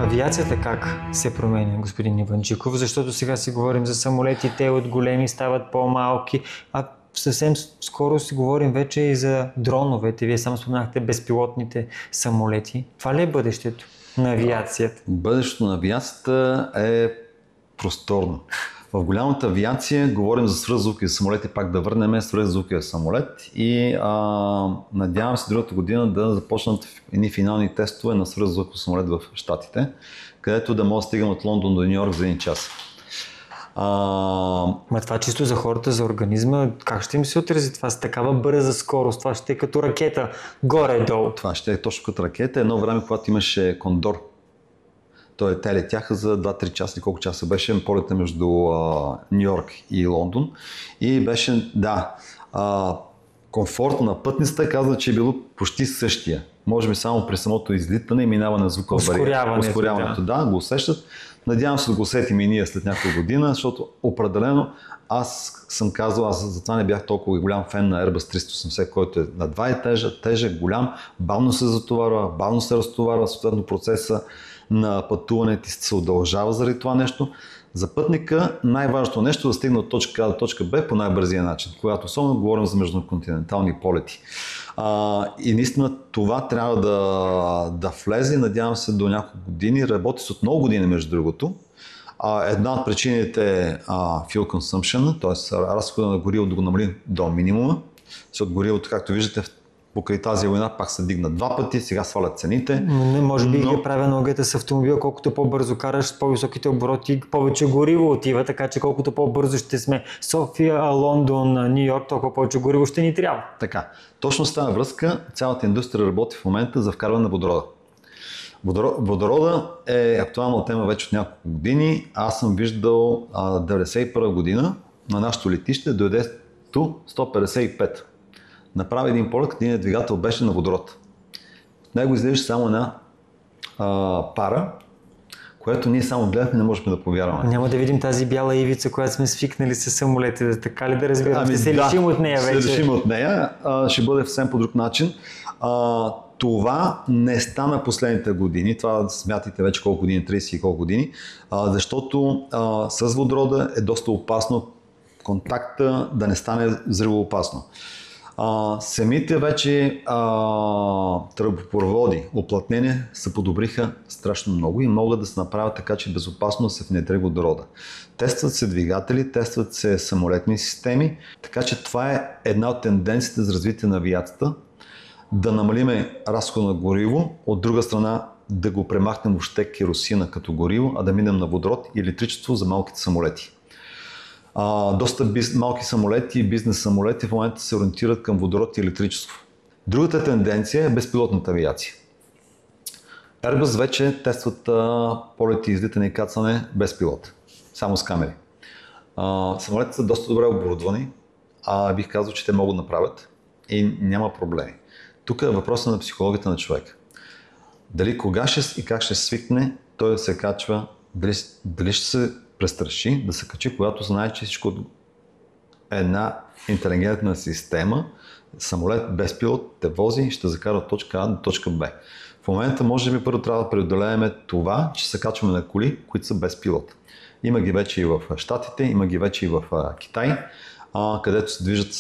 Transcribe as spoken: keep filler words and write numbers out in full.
Авиацията как се променя, господин Иванджиков? Защото сега си говорим за самолети, те от големи стават по-малки, а съвсем скоро си говорим вече и за дроновете. Вие сам споменахте безпилотните самолети. Това ли е бъдещето на авиацията? Бъдещето на авиацията е просторно. В голямата авиация говорим за свръхзвукови самолети, пак да върнем свръхзвуковия самолет и а, надявам се другата година да започнат едни финални тестове на свръхзвуков самолет в Щатите, където да може да стигам от Лондон до Ню Йорк за един час. А... Ма това чисто за хората, за организма, как ще им се отрази това с такава бърза скорост? Това ще е като ракета, горе-долу. Това ще е точно като ракета. Едно време, когато имаше Кондор, Той, те летяха за два-три часа, колко часа беше полета между Ню Йорк и Лондон. И беше, да, а, комфорт на пътницата казва, че е било почти същия. Може би само при самото излитане и минаване на звукова бариера. Ускоряването, Ускоряването, да. да, го усещат. Надявам се да го усетим и ние след няколко година, защото определено аз съм казал, аз затова не бях толкова голям фен на Airbus триста и осемдесет, който е на два етажа, тежък, голям, бавно се затоварва, бавно се разтоварва, съответно процеса на пътуването се удължава заради това нещо. За пътника най-важното нещо е да стигне от точка А до точка Б по най-бързия начин, когато особено говорим за междуконтинентални полети. А, и наистина това трябва да, да влезе, надявам се до няколко години, работи с от много години между другото. А, една от причините е а, fuel consumption, т.е. разхода на гориво да го намалим до минимума, защото горивото, както виждате, покрай тази война пак се дигна два пъти, сега свалят цените. Не, може би но... ги прави аналогията с автомобил, колкото по-бързо караш, по-високите обороти, повече гориво отива, така че колкото по-бързо ще сме София, Лондон, Ню Йорк, толкова повече гориво ще ни трябва. Така, точно с тази връзка цялата индустрия работи в момента за вкарване на водорода. Водорода е актуална тема вече от няколко години. Аз съм виждал а, деветдесет и първа година на нашото летище дойде Ту сто петдесет и пет. Направи един полет, един двигател беше на водород. От него излизаше само една а, пара, което ние само гледахме, не можем да повярваме. Няма да видим тази бяла ивица, която сме свикнали с самолетите, така ли да разбирам? Ами, ще се да, лишим от нея вече. Ще се лишим от нея, а, ще бъде съвсем по друг начин. А, това не стана последните години, това смятайте вече колко години, трийсет и колко години, а, защото а, с водорода е доста опасно контакта да не стане взривоопасно. А, самите вече а, тръбопроводи, уплътнения се подобриха страшно много и могат да се направят така, че безопасно да се внедри водорода. Тестват се двигатели, тестват се самолетни системи, така че това е една от тенденциите за развитие на авиацията, да намалиме разхода на гориво, от друга страна да го премахнем въобще керосина като гориво, а да минем на водород и електричество за малките самолети. А, доста биз, малки самолети и бизнес самолети в момента се ориентират към водород и електричество. Другата тенденция е безпилотната авиация. Airbus вече тестват а, полети, излитане и кацане без пилот, само с камери. А, самолетите са доста добре оборудвани, а бих казал, че те могат да направят и няма проблеми. Тук е въпросът на психологията на човека. Дали кога ще и как ще свикне той да се качва, дали, дали ще се престраши да се качи, когато знае, че всичко е една интелигентна система, самолет без пилот те вози и ще закара от точка А до точка Б. В момента може би първо трябва да преодолеем това, че се качваме на коли, които са без пилот. Има ги вече и в Щатите, има ги вече и в Китай, където се движат